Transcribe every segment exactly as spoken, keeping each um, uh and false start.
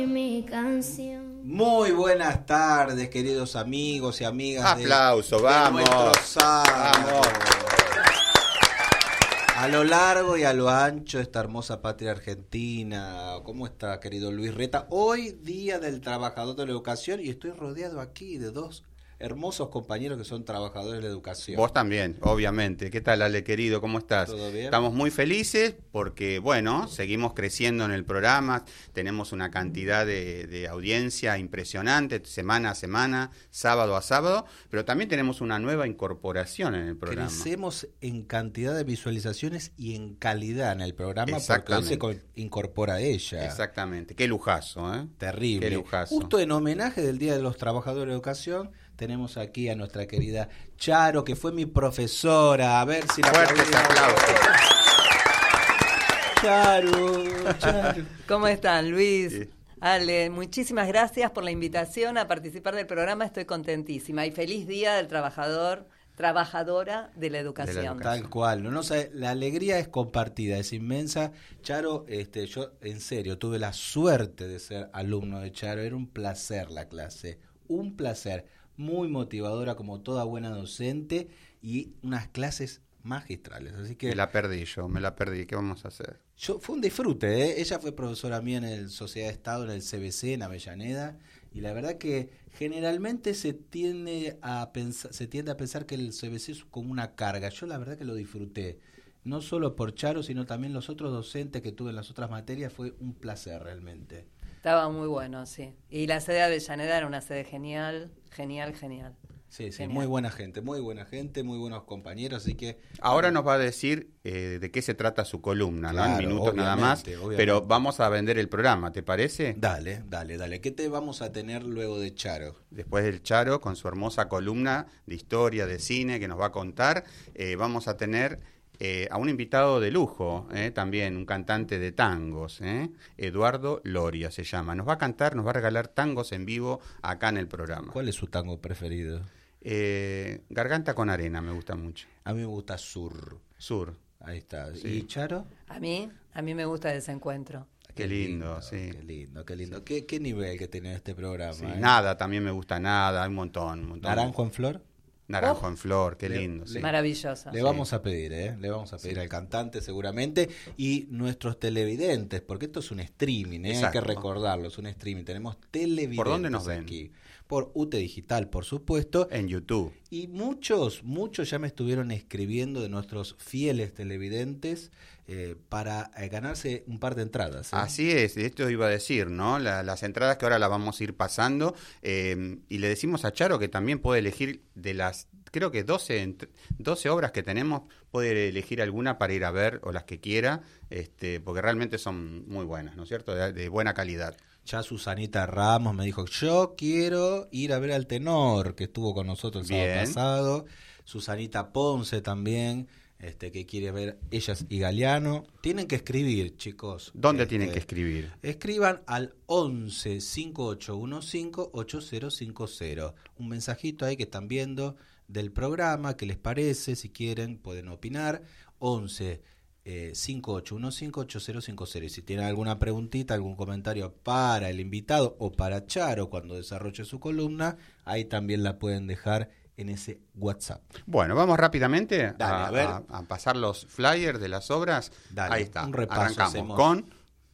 Mi canción. Muy buenas tardes, queridos amigos y amigas. Aplauso, de, vamos. De nuestro sábado. A lo largo y a lo ancho de esta hermosa patria argentina. ¿Cómo está, querido Luis Reta? Hoy, Día del Trabajador de la Educación, y estoy rodeado aquí de dos hermosos compañeros que son trabajadores de la educación. Vos también, obviamente. ¿Qué tal, Ale, querido? ¿Cómo estás? ¿Todo bien? Estamos muy felices porque, bueno, seguimos creciendo en el programa. Tenemos una cantidad de, de audiencia impresionante, semana a semana, sábado a sábado, pero también tenemos una nueva incorporación en el programa. Crecemos en cantidad de visualizaciones y en calidad en el programa porque hoy se co- incorpora ella. Exactamente. Qué lujazo, ¿eh? Terrible. Qué lujazo. Justo en homenaje del Día de los Trabajadores de la Educación, tenemos aquí a nuestra querida Charo, que fue mi profesora. A ver si la Fuertes aplausos. Charo, Charo. ¿Cómo están, Luis? Sí. Ale, muchísimas gracias por la invitación a participar del programa. Estoy contentísima. Y feliz Día del Trabajador, Trabajadora de la Educación. De la educación. Tal cual. No, no sabe, la alegría es compartida, es inmensa. Charo, este, yo en serio tuve la suerte de ser alumno de Charo. Era un placer la clase, un placer. Muy motivadora como toda buena docente y unas clases magistrales. Así que Me la perdí yo, me la perdí. ¿Qué vamos a hacer? yo fue un disfrute, ¿eh? Ella fue profesora mía en el Sociedad de Estado, en el C B C, en Avellaneda, y la verdad que generalmente se tiende a pensar, se tiende a pensar que el C B C es como una carga. Yo la verdad que lo disfruté. No solo por Charo, sino también los otros docentes que tuve en las otras materias. Fue un placer realmente. Estaba muy bueno, sí. Y la sede de Avellaneda era una sede genial, genial, genial. Sí, sí, Genial. muy buena gente, muy buena gente, muy buenos compañeros, así que... Ahora nos va a decir eh, de qué se trata su columna, ¿no? Claro, En minutos nada más, obviamente. pero vamos a vender el programa, ¿te parece? Dale, dale, dale. ¿Qué te vamos a tener luego de Charo? Después del Charo, con su hermosa columna de historia, de cine, que nos va a contar, eh, vamos a tener eh, a un invitado de lujo, eh, también un cantante de tangos, eh, Eduardo Loria se llama. Nos va a cantar, nos va a regalar tangos en vivo acá en el programa. ¿Cuál es su tango preferido? Eh, Garganta con arena, me gusta mucho. A mí me gusta Sur. Sur. Ahí está. Sí. ¿Y Charo? A mí, a mí me gusta Desencuentro. Qué lindo, sí. Qué lindo, qué lindo. ¿Qué, qué nivel que tiene este programa? Sí, eh? Nada, también me gusta nada, hay un montón, un montón. ¿Naranjo en flor? Naranjo Oh. en flor, qué Le- lindo. le- Sí. Maravilloso. Le Sí. vamos a pedir, ¿eh? Le vamos a pedir al cantante seguramente y nuestros televidentes, porque esto es un streaming, ¿eh? Hay Exacto. que recordarlo, es un streaming. Tenemos televidentes ¿Por dónde nos ven? aquí. Por U T E Digital, por supuesto. En YouTube. Y muchos, muchos ya me estuvieron escribiendo de nuestros fieles televidentes eh, para eh, ganarse un par de entradas. ¿eh? Así es, esto iba a decir, ¿no? La- las entradas que ahora las vamos a ir pasando eh, y le decimos a Charo que también puede elegir de las, creo que doce, ent- doce obras que tenemos, puede elegir alguna para ir a ver o las que quiera, este, porque realmente son muy buenas, ¿no es cierto? De, de buena calidad. Ya Susanita Ramos me dijo, yo quiero ir a ver al tenor, que estuvo con nosotros el sábado Bien. pasado. Susanita Ponce también, este, que quiere ver Ellas y Galeano. Tienen que escribir, chicos. ¿Dónde Este, tienen que escribir? Escriban al once cinco ocho uno cinco ocho cero cinco cero. Un mensajito ahí que están viendo del programa, qué les parece, si quieren pueden opinar. once Eh, cinco ocho uno cinco ocho cero cinco cero. Y si tienen alguna preguntita, algún comentario para el invitado o para Charo cuando desarrolle su columna, ahí también la pueden dejar en ese WhatsApp. Bueno, vamos rápidamente Dale, a, a ver. a- a pasar los flyers de las obras. Dale, Ahí está, un repaso arrancamos hacemos. con...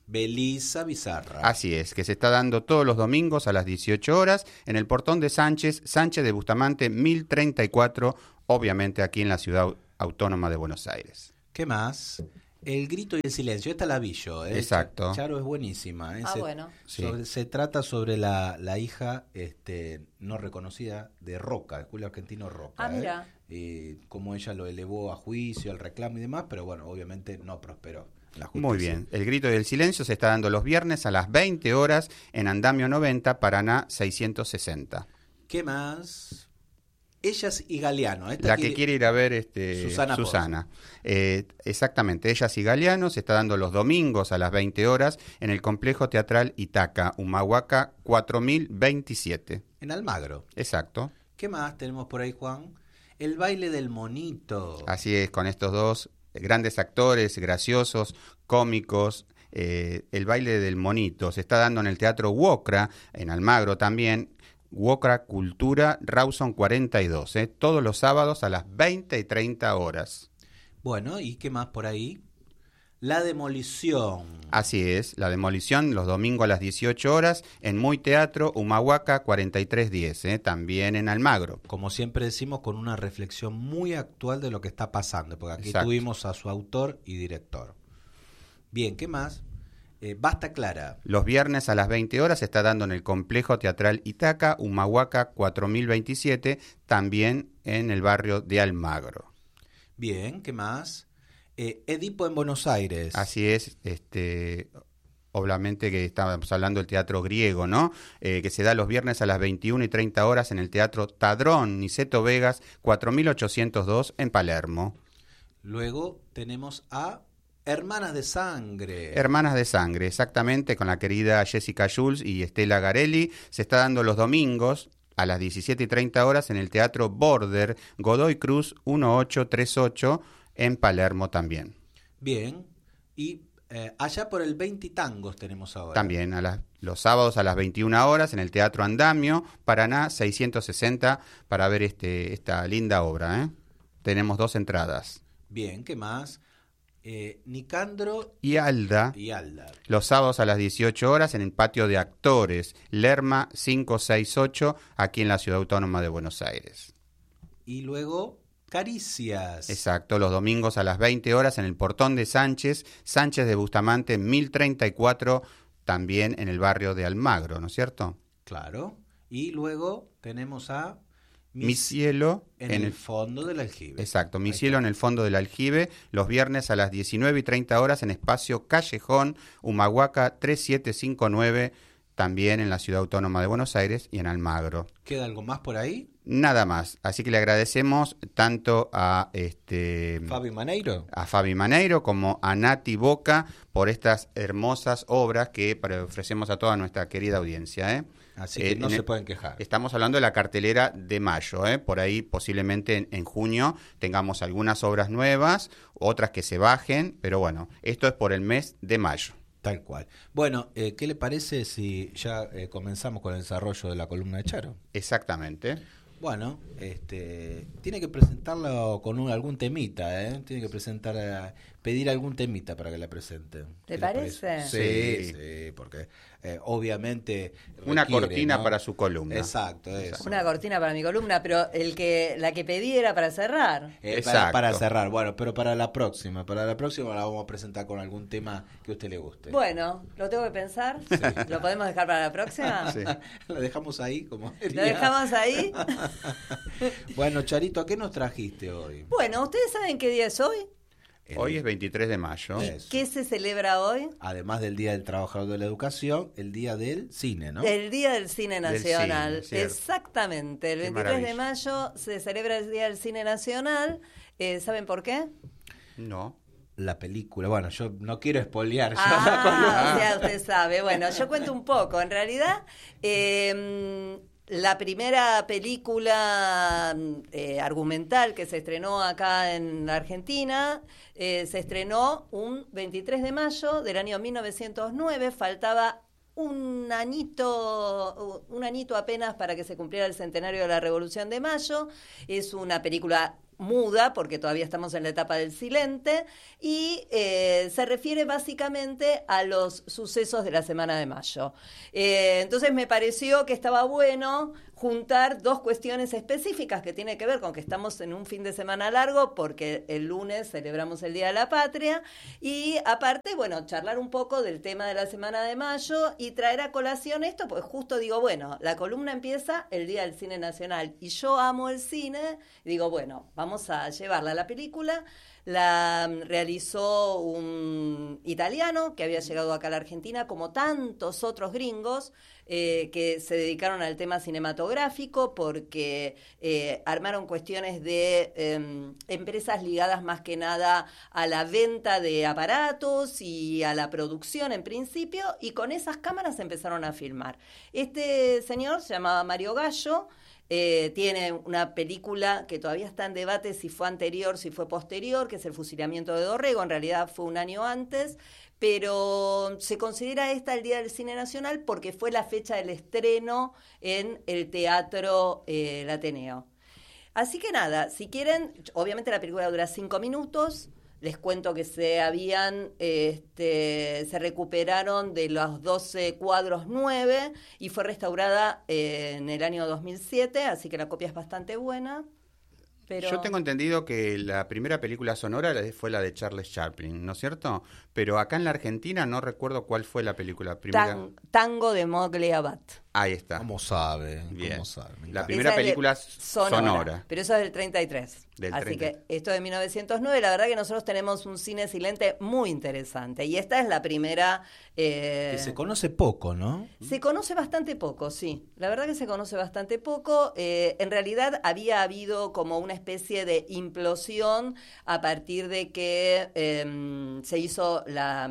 Belisa Bizarra. Así es, que se está dando todos los domingos a las dieciocho horas en el portón de Sánchez, Sánchez de Bustamante mil treinta y cuatro, obviamente aquí en la ciudad autónoma de Buenos Aires. ¿Qué más? El grito y el silencio. Esta la vi yo. ¿eh? Exacto. Charo es buenísima. ¿eh? Ah, se, bueno. Sí. sobre- se trata sobre la, la hija este, no reconocida de Roca, el Julio Argentino Roca. Ah, ¿eh? mira. Y cómo ella lo elevó a juicio, al reclamo y demás, pero bueno, obviamente no prosperó. La justicia. Muy bien, el grito del silencio se está dando los viernes a las veinte horas en Andamio noventa, Paraná seiscientos sesenta. ¿Qué más? Ellas y Galeano. Esta La que quiere ir a ver este, Susana Susana. Eh, exactamente, Ellas y Galeano se está dando los domingos a las veinte horas en el Complejo Teatral Itaca, Humahuaca cuatro mil veintisiete. En Almagro. Exacto. ¿Qué más tenemos por ahí, Juan? El baile del monito. Así es, con estos dos grandes actores, graciosos, cómicos, eh, el baile del monito. Se está dando en el Teatro Wocra, en Almagro también. Wocra Cultura, Rawson cuarenta y dos, ¿eh? Todos los sábados a las veinte y treinta horas. Bueno, ¿y qué más por ahí? La Demolición. Así es, La Demolición, los domingos a las dieciocho horas, en Muy Teatro, Humahuaca cuarenta y tres diez, ¿eh? También en Almagro. Como siempre decimos, con una reflexión muy actual de lo que está pasando, porque aquí Exacto. tuvimos a su autor y director. Bien, ¿qué más? Eh, Basta Clara. Los viernes a las veinte horas se está dando en el Complejo Teatral Itaca, Humahuaca cuatro mil veintisiete, también en el barrio de Almagro. Bien, ¿qué más? Eh, Edipo en Buenos Aires. Así es, este, obviamente que estábamos hablando del teatro griego, ¿no? Eh, que se da los viernes a las veintiuna y treinta horas en el Teatro Tadrón, Niceto Vegas, cuatro mil ochocientos dos en Palermo. Luego tenemos a Hermanas de Sangre. Hermanas de Sangre, exactamente, con la querida Jessica Jules y Estela Garelli. Se está dando los domingos a las diecisiete y treinta horas en el Teatro Border, Godoy Cruz dieciocho treinta y ocho, en Palermo también. Bien. Y eh, allá por el veinte tangos tenemos ahora. También a las, los sábados a las veintiuna horas en el Teatro Andamio, Paraná seiscientos sesenta, para ver este, esta linda obra, ¿eh? Tenemos dos entradas. Bien, ¿qué más? Eh, Nicandro Y Alda, y Alda. los sábados a las dieciocho horas en el Patio de Actores, Lerma quinientos sesenta y ocho, aquí en la Ciudad Autónoma de Buenos Aires. Y luego Caricias. Exacto, los domingos a las veinte horas en el Portón de Sánchez, Sánchez de Bustamante mil treinta y cuatro, también en el barrio de Almagro, ¿no es cierto? Claro. Y luego tenemos a Mi cielo en, en el, el fondo del aljibe. Exacto, Mi Ahí cielo está. en el fondo del aljibe, los viernes a las diecinueve y treinta horas en Espacio Callejón, Humahuaca treinta y siete cincuenta y nueve, también en la Ciudad Autónoma de Buenos Aires y en Almagro. ¿Queda algo más por ahí? Nada más, así que le agradecemos tanto a este Fabi Maneiro. a Fabi Maneiro como a Nati Boca por estas hermosas obras que ofrecemos a toda nuestra querida audiencia, ¿eh? Así que Eh, no en se el- pueden quejar. Estamos hablando de la cartelera de mayo, ¿eh? Por ahí posiblemente en, en junio tengamos algunas obras nuevas, otras que se bajen, pero bueno, esto es por el mes de mayo. Tal cual. Bueno, eh, ¿qué le parece si ya eh, comenzamos con el desarrollo de la columna de Charo? Exactamente. Bueno, este, tiene que presentarlo con un, algún temita, ¿eh? Tiene que presentar, eh, pedir algún temita para que la presenten. ¿Te ¿Qué le parece? Sí, Sí. sí, porque eh, obviamente Una requiere, cortina ¿no? para su columna. Exacto, eso. Una cortina para mi columna, pero el que la que pedí era para cerrar. Eh, para, Exacto. para cerrar, bueno, pero para la próxima, para la próxima la vamos a presentar con algún tema que a usted le guste. Bueno, lo tengo que pensar. ¿Lo podemos dejar para la próxima? Sí. Lo dejamos ahí, como ¿Lo diría. dejamos ahí? Bueno, Charito, ¿qué nos trajiste hoy? Bueno, ¿ustedes saben qué día es hoy? El- Hoy es veintitrés de mayo. Eh. Eso. ¿Qué se celebra hoy? Además del Día del Trabajador de la Educación, el Día del Cine, ¿no? El Día del Cine Del Nacional. cine, cierto. Exactamente. El Qué veintitrés de maravilla. mayo se celebra el Día del Cine Nacional. Eh, ¿Saben por qué? No. La película, bueno, yo no quiero spoilear. yo la Ah, columna. o sea, usted sabe. Bueno, yo cuento un poco. En realidad, eh, la primera película eh, argumental que se estrenó acá en la Argentina eh, se estrenó un veintitrés de mayo del año mil novecientos nueve. Faltaba un añito, un añito apenas para que se cumpliera el centenario de la Revolución de Mayo. Es una película muda, porque todavía estamos en la etapa del silente, y eh, se refiere básicamente a los sucesos de la Semana de Mayo. Eh, entonces me pareció que estaba bueno juntar dos cuestiones específicas que tienen que ver con que estamos en un fin de semana largo, porque el lunes celebramos el Día de la Patria, y aparte, bueno, charlar un poco del tema de la Semana de Mayo y traer a colación esto, pues justo digo, bueno, la columna empieza el Día del Cine Nacional, y yo amo el cine, y digo, bueno, vamos a llevarla a la película. La realizó un italiano que había llegado acá a la Argentina, como tantos otros gringos eh, que se dedicaron al tema cinematográfico, porque eh, armaron cuestiones de eh, empresas ligadas más que nada a la venta de aparatos y a la producción en principio, y con esas cámaras empezaron a filmar. Este señor se llamaba Mario Gallo. Eh, tiene una película que todavía está en debate si fue anterior, si fue posterior, que es El fusilamiento de Dorrego. En realidad fue un año antes, pero se considera esta el Día del Cine Nacional porque fue la fecha del estreno en el Teatro eh, El Ateneo. Así que nada, si quieren, obviamente la película dura cinco minutos. Les cuento que se habían, este, se recuperaron de los doce cuadros nueve y fue restaurada eh, en el año dos mil siete, así que la copia es bastante buena. Pero... Yo tengo entendido que la primera película sonora fue la de Charles Chaplin, ¿no es cierto? Pero acá en la Argentina no recuerdo cuál fue la película primera. Tan, Tango de Mowgli Abad. Ahí está. ¿Cómo sabe? Bien. ¿Cómo sabe? Me La encanta. primera Esa es de película sonora, sonora. Pero eso es del treinta y tres. Del Así treinta. que esto es de mil novecientos nueve. La verdad que nosotros tenemos un cine silente muy interesante. Y esta es la primera... Eh, Que se conoce poco, ¿no? Se conoce bastante poco, sí. La verdad que se conoce bastante poco. Eh, en realidad había habido como una especie de implosión a partir de que eh, se hizo la...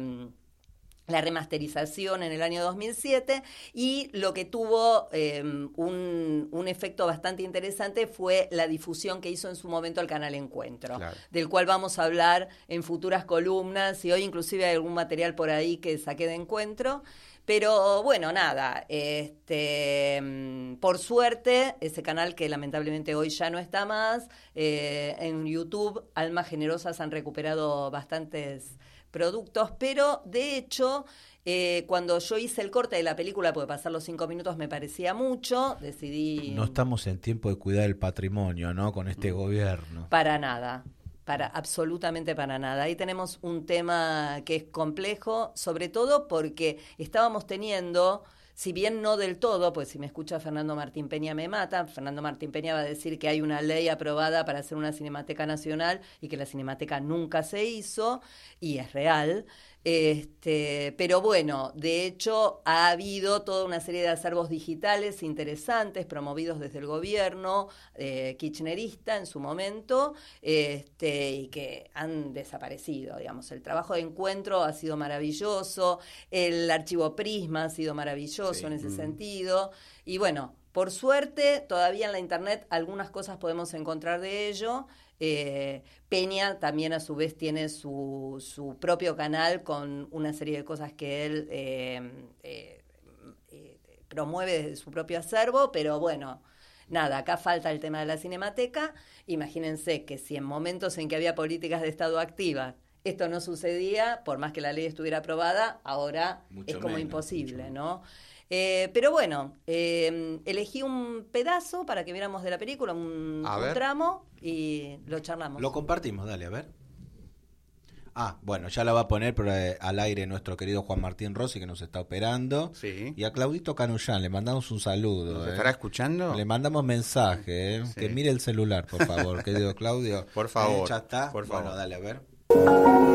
la remasterización en el año dos mil siete y lo que tuvo eh, un, un efecto bastante interesante fue la difusión que hizo en su momento el canal Encuentro, Claro. del cual vamos a hablar en futuras columnas y hoy inclusive hay algún material por ahí que saqué de Encuentro. Pero bueno, nada, este, por suerte, ese canal que lamentablemente hoy ya no está más, eh, en YouTube, Almas Generosas han recuperado bastantes productos, pero de hecho, eh, cuando yo hice el corte de la película, porque pasar los cinco minutos me parecía mucho, decidí... No estamos en tiempo de cuidar el patrimonio, ¿no? Con este gobierno. Para nada, para absolutamente para nada. Ahí tenemos un tema que es complejo, sobre todo porque estábamos teniendo... Si bien no del todo, pues si me escucha Fernando Martín Peña me mata, Fernando Martín Peña va a decir que hay una ley aprobada para hacer una Cinemateca Nacional y que la Cinemateca nunca se hizo, y es real. Este, pero bueno, de hecho ha habido toda una serie de acervos digitales interesantes promovidos desde el gobierno eh, kirchnerista en su momento, este, y que han desaparecido, digamos. El trabajo de Encuentro ha sido maravilloso, el archivo Prisma ha sido maravilloso Sí. en ese Mm. sentido, y bueno, por suerte todavía en la internet algunas cosas podemos encontrar de ello. Eh, Peña también a su vez tiene su, su propio canal con una serie de cosas que él eh, eh, eh, promueve desde su propio acervo, pero bueno, nada, acá falta el tema de la Cinemateca. Imagínense que si en momentos en que había políticas de Estado activas esto no sucedía, por más que la ley estuviera aprobada, ahora Mucho es como menos, imposible, mucho ¿no? Eh, pero bueno, eh, elegí un pedazo para que viéramos de la película, un, A un ver. tramo, y lo charlamos. Lo compartimos, dale, a ver. Ah, bueno, ya la va a poner pero, eh, al aire nuestro querido Juan Martín Rossi, que nos está operando. Sí. Y a Claudito Canullán, le mandamos un saludo. ¿Nos eh. estará escuchando? Le mandamos mensaje, eh. Sí. Que mire el celular, por favor, querido Claudio. Por favor, Eh, ya está. por Bueno, favor. dale, a ver.